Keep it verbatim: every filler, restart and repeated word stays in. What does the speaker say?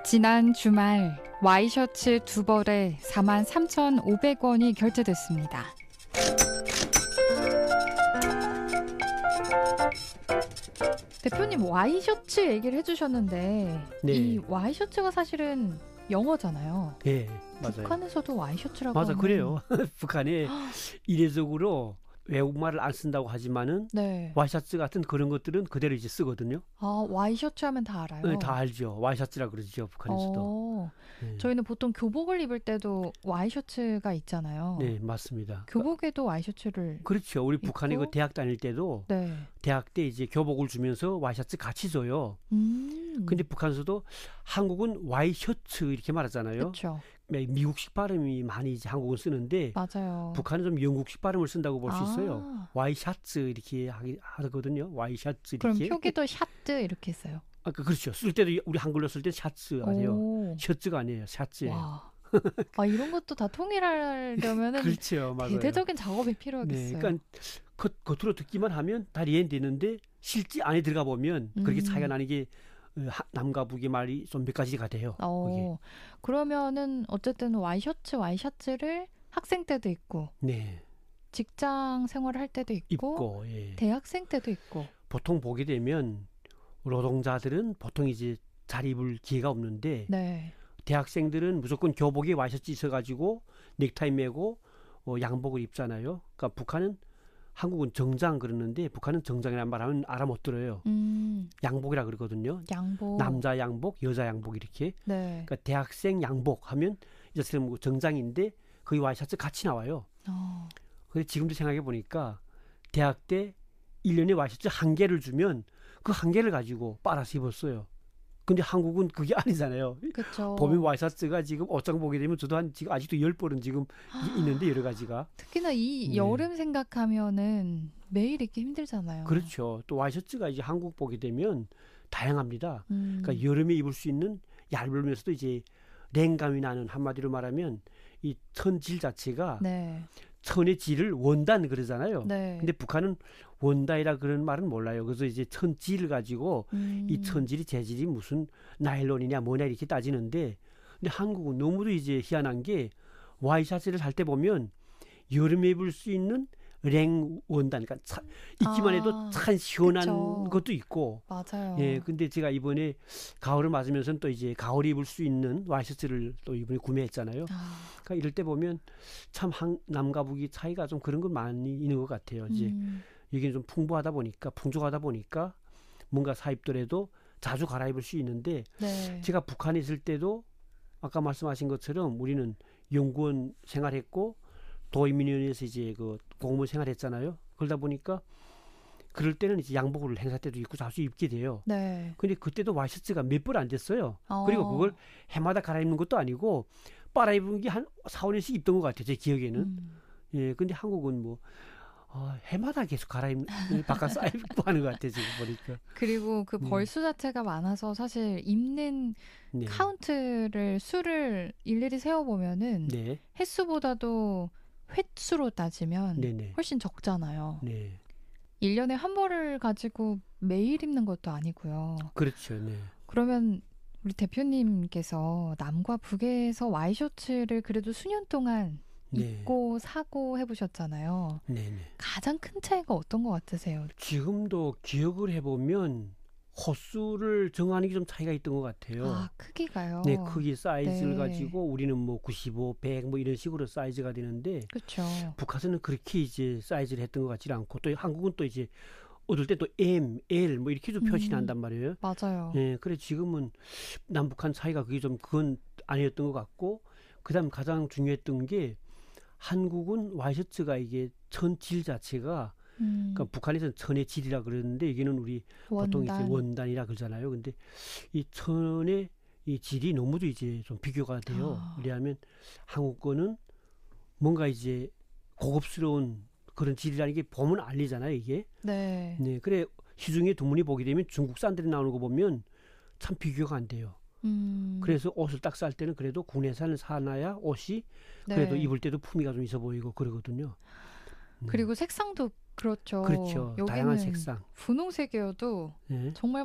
지난 주말 와이셔츠 두 벌에 사만 삼천오백 원이 결제됐습니다. 대표님 와이셔츠 얘기를 해주셨는데 네. 이 와이셔츠가 사실은 영어잖아요. 네, 맞아요. 북한에서도 와이셔츠라고 맞아, 하면... 그래요. 북한에 이례적으로 외국말을 안 쓴다고 하지만은 네. 와이셔츠 같은 그런 것들은 그대로 이제 쓰거든요. 아, 와이셔츠 하면 다 알아요? 네, 다 알죠. 와이셔츠라 그러죠, 북한에서도. 어, 네. 저희는 보통 교복을 입을 때도 와이셔츠가 있잖아요. 네, 맞습니다. 교복에도 와이셔츠를 그렇죠. 우리 북한에 입고? 그 대학 다닐 때도 네. 대학 때 이제 교복을 주면서 와이셔츠 같이 줘요. 음. 근데 북한에서도 한국은 와이셔츠 이렇게 말하잖아요. 그렇죠. 미국식 발음이 많이 이제 한국은 쓰는데 맞아요. 북한은 좀 영국식 발음을 쓴다고 볼 수 아. 있어요. 와이셔츠 이렇게 하기, 하거든요. 와이셔츠 그럼 이렇게. 표기도 샤츠 이렇게 써요. 아, 그, 그렇죠. 쓸 때도 우리 한글로 쓸 때 샤츠 아니에요. 오. 셔츠가 아니에요. 샤츠예요. 와. 아, 이런 것도 다 통일하려면은 그렇죠. 맞아요. 대대적인 작업이 필요하겠어요. 네, 그러니까 겉, 겉으로 듣기만 하면 다 이해되는데 실제 안에 들어가 보면 그렇게 음. 차이가 나는 게 남과 북의 말이 좀 몇 가지가 돼요. 어, 그게. 그러면은 어쨌든 와이셔츠, 와이셔츠를 학생 때도 입고 네. 직장 생활을 할 때도 입고, 입고 예. 대학생 때도 입고. 보통 보게 되면 노동자들은 보통 이제 잘 입을 기회가 없는데 네. 대학생들은 무조건 교복에 와이셔츠 있어가지고 넥타이 매고 어, 양복을 입잖아요. 그러니까 북한은 한국은 정장 그러는데 북한은 정장이라는 말하면 알아 못 들어요. 음. 양복이라 그러거든요. 양복. 남자 양복, 여자 양복 이렇게. 네. 그러니까 대학생 양복 하면 이제 정장인데 거기 와이셔츠 같이 나와요. 어. 근데 지금도 생각해 보니까 대학 때 일 년에 와이셔츠 한 개를 주면 그 한 개를 가지고 빨아서 입었어요. 근데 한국은 그게 아니잖아요. 그렇죠. 봄에 와이셔츠가 지금 옷장 보게 되면 저도 한 지금 아직도 열 벌은 지금 있는데 여러 가지가. 특히나 이 네. 여름 생각하면은 매일 입기 힘들잖아요. 그렇죠. 또 와이셔츠가 이제 한국 보게 되면 다양합니다. 음. 그러니까 여름에 입을 수 있는 얇으면서도 이제 냉감이 나는, 한마디로 말하면 이 천질 자체가 네. 천의 질을 원단 그러잖아요. 네. 근데 북한은 원단이라 그런 말은 몰라요. 그래서 이제 천질을 가지고 음. 이 천질이 재질이 무슨 나일론이냐 뭐냐 이렇게 따지는데, 근데 한국은 너무도 이제 희한한 게 와이셔츠를 살 때 보면 여름에 입을 수 있는 랭 원단, 그러니까 차, 입기만 해도 아, 참 시원한 그쵸. 것도 있고. 맞아요. 예, 근데 제가 이번에 가을을 맞으면서는 또 이제 가을에 입을 수 있는 와이셔츠를 또 이번에 구매했잖아요. 아. 그러니까 이럴 때 보면 참 한, 남과 북이 차이가 좀 그런 건 많이 있는 것 같아요. 이제 음. 이게 좀 풍부하다 보니까, 풍족하다 보니까 뭔가 사 입더라도 자주 갈아입을 수 있는데, 네. 제가 북한에 있을 때도 아까 말씀하신 것처럼 우리는 연구원 생활했고 도인민위원회에서 이제 그 공무원 생활했잖아요. 그러다 보니까 그럴 때는 이제 양복을 행사 때도 입고 자주 입게 돼요. 네. 근데 그때도 와이셔츠가 몇 벌 안 됐어요. 어. 그리고 그걸 해마다 갈아입는 것도 아니고 빨아입은 게 한 사, 오 년씩 입던 것 같아요. 제 기억에는. 음. 예, 근데 한국은 뭐 어, 해마다 계속 갈아입는, 바꿔서 입고 하는 것 같아요. 지금 보니까. 그리고 그 네. 벌수 자체가 많아서 사실 입는 네. 카운트를 수를 일일이 세어보면은 네. 횟수보다도 횟수로 따지면 네네. 훨씬 적잖아요. 네. 일 년에 한 벌을 가지고 매일 입는 것도 아니고요. 그렇죠. 네. 그러면 우리 대표님께서 남과 북에서 와이셔츠를 그래도 수년 동안 네. 입고 사고 해보셨잖아요. 네네. 가장 큰 차이가 어떤 것 같으세요? 지금도 기억을 해보면 호수를 정하는 게 좀 차이가 있던 것 같아요. 아, 크기가요? 네, 크기 사이즈를 네. 가지고 우리는 뭐 구십오, 백 뭐 이런 식으로 사이즈가 되는데, 그렇죠. 북한에서는 그렇게 이제 사이즈를 했던 것 같지 않고, 또 한국은 또 이제 얻을 때 또 M, L 뭐 이렇게 좀 표시를 음. 한단 말이에요. 맞아요. 예, 그래 지금은 남북한 차이가 그게 좀 그건 아니었던 것 같고, 그다음 가장 중요했던 게 한국은 와이셔츠가 이게 천질 자체가, 음. 그러니까 북한에서는 천의 질이라 그러는데 여기는 우리 보통 원단. 이제 원단이라 그러잖아요. 근데 이 천의 이 질이 너무도 이제 좀 비교가 돼요. 아. 왜냐하면 한국 거는 뭔가 이제 고급스러운 그런 질이라는 게 보면 알리잖아요, 이게. 네. 네, 그래 시중에 두문이 보게 되면 중국산들이 나오는 거 보면 참 비교가 안 돼요. 음. 그래서 옷을 딱 살 때는 그래도 국내산을 사놔야 옷이 그래도 네. 입을 때도 품위가 좀 있어 보이고 그러거든요. 음. 그리고 색상도 그렇죠. 그렇죠. 다양한 여기는 색상. 분홍색이어도 네. 정말